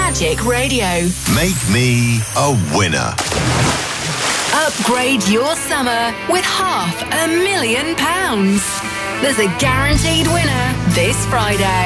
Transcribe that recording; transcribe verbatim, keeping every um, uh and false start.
Magic Radio. Make me a winner. Upgrade your summer with half a million pounds. There's a guaranteed winner this Friday.